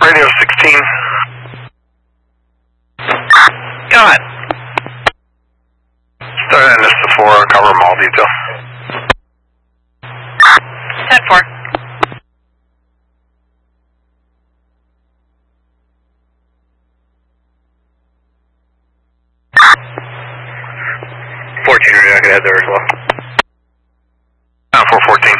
Radio 16. Go ahead. Start NS4, cover them all detail. 10-4. I could head there as well. 414.